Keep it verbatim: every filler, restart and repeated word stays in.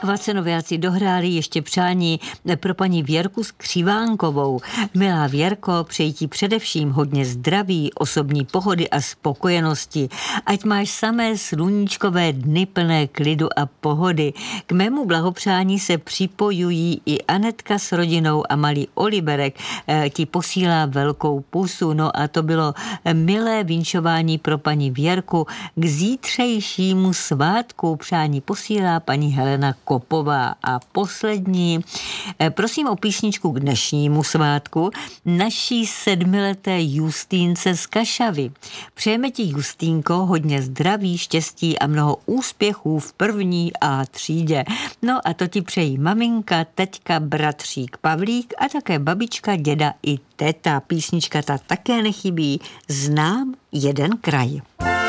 Vacenoviáci dohráli ještě přání pro paní Věrku Skřivánkovou. Milá Věrko, přeji ti především hodně zdraví, osobní pohody a spokojenosti. Ať máš samé sluníčkové dny plné klidu a pohody. K mému blahopřání se připojují i Anetka s rodinou a malý Oliverek ti posílá velkou pusu. No a to bylo milé vinšování pro paní Věrku. K zítřejšímu svátku přání posílá paní Helena Kopová. A poslední, prosím o písničku k dnešnímu svátku, naší sedmileté Justínce z Kašavy. Přejeme ti, Justínko, hodně zdraví, štěstí a mnoho úspěchů v první A třídě. No a to ti přejí maminka, teďka, bratřík Pavlík a také babička, děda i teta. Písnička ta také nechybí. Znám jeden kraj.